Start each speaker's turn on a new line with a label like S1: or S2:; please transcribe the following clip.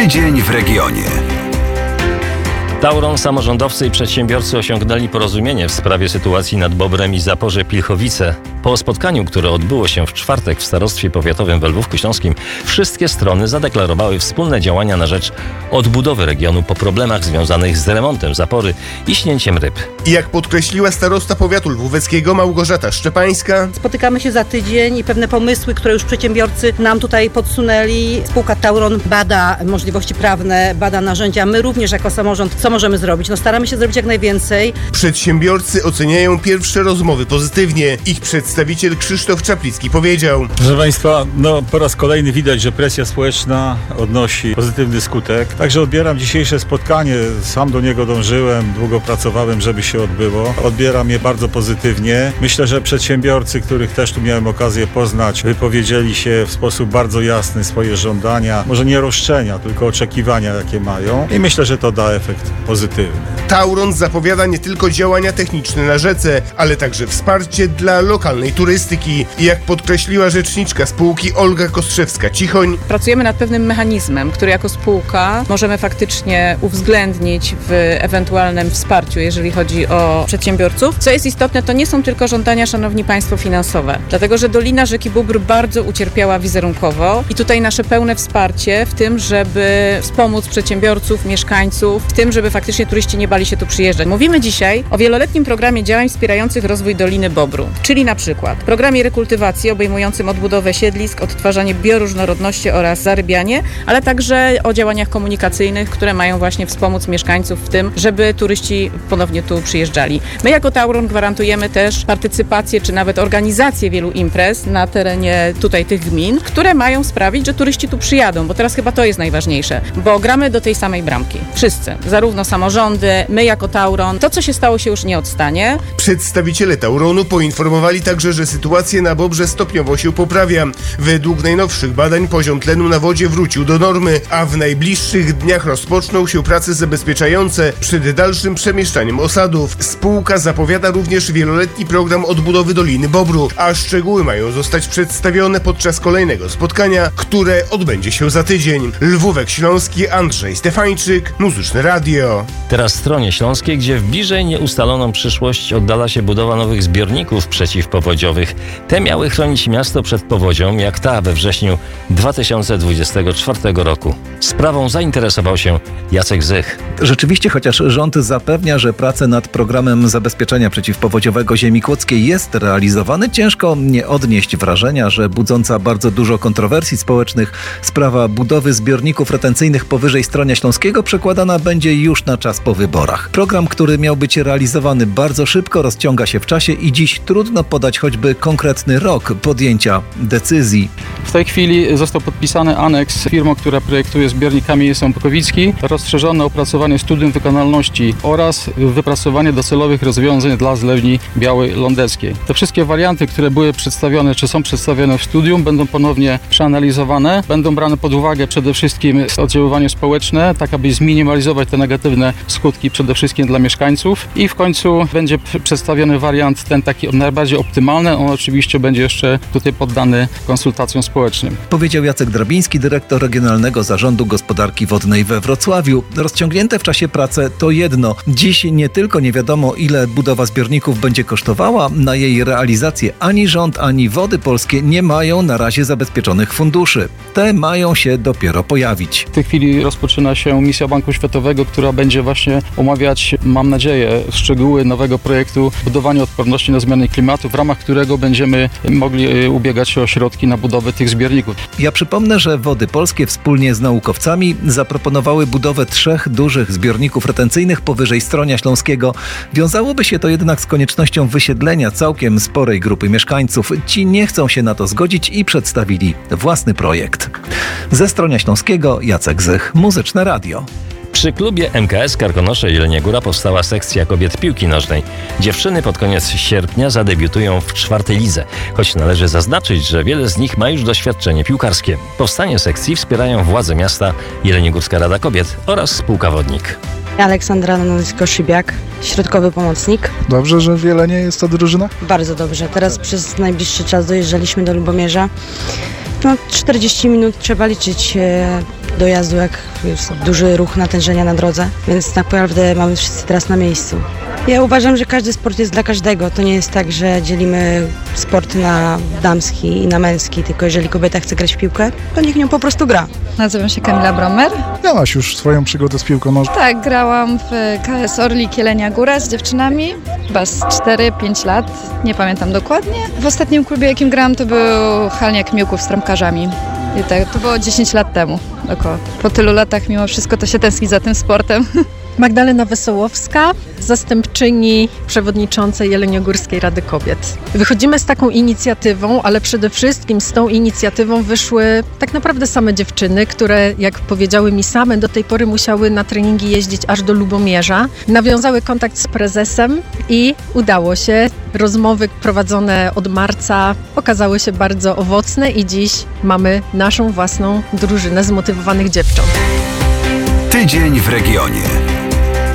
S1: Tydzień w regionie.
S2: Tauron, samorządowcy i przedsiębiorcy osiągnęli porozumienie w sprawie sytuacji nad Bobrem i Zaporze Pilchowice. Po spotkaniu, które odbyło się w czwartek w Starostwie Powiatowym we Lwówku Śląskim, wszystkie strony zadeklarowały wspólne działania na rzecz odbudowy regionu po problemach związanych z remontem zapory i śnięciem ryb.
S3: I jak podkreśliła starosta powiatu lwóweckiego Małgorzata Szczepańska,
S4: spotykamy się za tydzień i pewne pomysły, które już przedsiębiorcy nam tutaj podsunęli. Spółka Tauron bada możliwości prawne, bada narzędzia. My również jako samorząd, co możemy zrobić? Staramy się zrobić jak najwięcej.
S3: Przedsiębiorcy oceniają pierwsze rozmowy pozytywnie. Ich przedstawiciel Krzysztof Czaplicki powiedział:
S5: Proszę Państwa, po raz kolejny widać, że presja społeczna odnosi pozytywny skutek. Także odbieram dzisiejsze spotkanie. Sam do niego dążyłem, długo pracowałem, żeby się odbyło. Odbieram je bardzo pozytywnie. Myślę, że przedsiębiorcy, których też tu miałem okazję poznać, wypowiedzieli się w sposób bardzo jasny swoje żądania, może nie roszczenia, tylko oczekiwania, jakie mają. I myślę, że to da efekt pozytywny.
S3: Tauron zapowiada nie tylko działania techniczne na rzece, ale także wsparcie dla lokalnej turystyki. I jak podkreśliła rzeczniczka spółki Olga Kostrzewska-Cichoń,
S6: pracujemy nad pewnym mechanizmem, który jako spółka możemy faktycznie uwzględnić w ewentualnym wsparciu, jeżeli chodzi o przedsiębiorców. Co jest istotne, to nie są tylko żądania, szanowni państwo, finansowe. Dlatego, że Dolina Rzeki Bóbr bardzo ucierpiała wizerunkowo i tutaj nasze pełne wsparcie w tym, żeby wspomóc przedsiębiorców, mieszkańców, w tym, żeby faktycznie turyści nie bali się tu przyjeżdżać. Mówimy dzisiaj o wieloletnim programie działań wspierających rozwój Doliny Bobru, czyli na przykład programie rekultywacji obejmującym odbudowę siedlisk, odtwarzanie bioróżnorodności oraz zarybianie, ale także o działaniach komunikacyjnych, które mają właśnie wspomóc mieszkańców w tym, żeby turyści ponownie tu przyjeżdżali. My jako Tauron gwarantujemy też partycypację, czy nawet organizację wielu imprez na terenie tutaj tych gmin, które mają sprawić, że turyści tu przyjadą, bo teraz chyba to jest najważniejsze, bo gramy do tej samej bramki. Wszyscy, zarówno samorządy, my jako Tauron. To, co się stało, się już nie odstanie.
S3: Przedstawiciele Tauronu poinformowali także, że sytuacja na Bobrze stopniowo się poprawia. Według najnowszych badań poziom tlenu na wodzie wrócił do normy, a w najbliższych dniach rozpoczną się prace zabezpieczające przed dalszym przemieszczaniem osadów. Spółka zapowiada również wieloletni program odbudowy Doliny Bobru, a szczegóły mają zostać przedstawione podczas kolejnego spotkania, które odbędzie się za tydzień. Lwówek Śląski, Andrzej Stefańczyk, Muzyczne Radio.
S2: Teraz w stronie śląskiej, gdzie w bliżej nieustaloną przyszłość oddala się budowa nowych zbiorników przeciwpowodziowych. Te miały chronić miasto przed powodzią, jak ta we wrześniu 2024 roku. Sprawą zainteresował się Jacek Zych.
S7: Rzeczywiście, chociaż rząd zapewnia, że prace nad programem zabezpieczenia przeciwpowodziowego ziemi kłodzkiej jest realizowany, ciężko nie odnieść wrażenia, że budząca bardzo dużo kontrowersji społecznych sprawa budowy zbiorników retencyjnych powyżej Stronia Śląskiego przekładana będzie już na czas po wyborach. Program, który miał być realizowany bardzo szybko, rozciąga się w czasie i dziś trudno podać choćby konkretny rok podjęcia decyzji.
S8: W tej chwili został podpisany aneks z firmą, która projektuje zbiornik Kamień Sąpkowicki, rozszerzone opracowanie studium wykonalności oraz wypracowanie docelowych rozwiązań dla zlewni Białej Lądeckiej. Te wszystkie warianty, które były przedstawione czy są przedstawione w studium, będą ponownie przeanalizowane, będą brane pod uwagę przede wszystkim oddziaływanie społeczne, tak aby zminimalizować te negatywne skutki przede wszystkim dla mieszkańców i w końcu będzie przedstawiony wariant ten taki najbardziej optymalny. On oczywiście będzie jeszcze tutaj poddany konsultacjom społecznym.
S7: Powiedział Jacek Drabiński, dyrektor Regionalnego Zarządu Gospodarki Wodnej we Wrocławiu. Rozciągnięte w czasie prace to jedno. Dziś nie tylko nie wiadomo, ile budowa zbiorników będzie kosztowała. Na jej realizację ani rząd, ani Wody Polskie nie mają na razie zabezpieczonych funduszy. Te mają się dopiero pojawić.
S8: W tej chwili rozpoczyna się misja Banku Światowego, która będzie właśnie omawiać, mam nadzieję, szczegóły nowego projektu budowania odporności na zmiany klimatu, w ramach którego będziemy mogli ubiegać się o środki na budowę tych zbiorników.
S7: Ja przypomnę, że Wody Polskie wspólnie z naukowcami zaproponowały budowę 3 dużych zbiorników retencyjnych powyżej Stronia Śląskiego. Wiązałoby się to jednak z koniecznością wysiedlenia całkiem sporej grupy mieszkańców. Ci nie chcą się na to zgodzić i przedstawili własny projekt. Ze Stronia Śląskiego Jacek Zych, Muzyczne Radio.
S2: Przy klubie MKS Karkonosze Jelenia Góra powstała sekcja kobiet piłki nożnej. Dziewczyny pod koniec sierpnia zadebiutują w 4. lidze, choć należy zaznaczyć, że wiele z nich ma już doświadczenie piłkarskie. Powstanie sekcji wspierają władze miasta, Jeleniogórska Rada Kobiet oraz spółka Wodnik.
S9: Aleksandra Szybiak, środkowy pomocnik.
S10: Dobrze, że w Jelenie jest ta drużyna?
S9: Bardzo dobrze. Teraz przez najbliższy czas dojeżdżaliśmy do Lubomierza. 40 minut trzeba liczyć dojazdu, jak jest duży ruch natężenia na drodze, więc naprawdę mamy wszyscy teraz na miejscu. Ja uważam, że każdy sport jest dla każdego. To nie jest tak, że dzielimy sport na damski i na męski, tylko jeżeli kobieta chce grać w piłkę, to niech nią po prostu gra.
S1: Nazywam się Kamila Bromer.
S10: Miałaś już swoją przygodę z piłką nożną.
S1: Tak, grałam w KS Orlik Jelenia Góra z dziewczynami, chyba z 4-5 lat, nie pamiętam dokładnie. W ostatnim klubie, jakim grałam, to był Halniak Miłków z trampkarzami. I tak, to było 10 lat temu około. Po tylu latach mimo wszystko to się tęskni za tym sportem.
S11: Magdalena Wesołowska, zastępczyni przewodniczącej Jeleniogórskiej Rady Kobiet. Wychodzimy z taką inicjatywą, ale przede wszystkim z tą inicjatywą wyszły tak naprawdę same dziewczyny, które, jak powiedziały mi same, do tej pory musiały na treningi jeździć aż do Lubomierza. Nawiązały kontakt z prezesem i udało się. Rozmowy prowadzone od marca okazały się bardzo owocne i dziś mamy naszą własną drużynę zmotywowanych dziewcząt.
S12: Tydzień w regionie.